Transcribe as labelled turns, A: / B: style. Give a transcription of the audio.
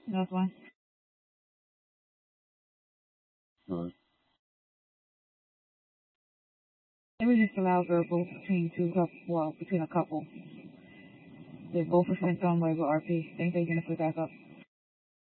A: That's fine.
B: Good.
A: It was just a loud verbal between between a couple. They both were spent on with RP. Think they're gonna split back up.